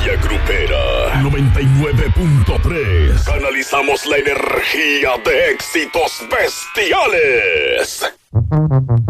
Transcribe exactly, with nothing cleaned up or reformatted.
Energía Grupera noventa y nueve punto tres. Canalizamos la energía de éxitos bestiales.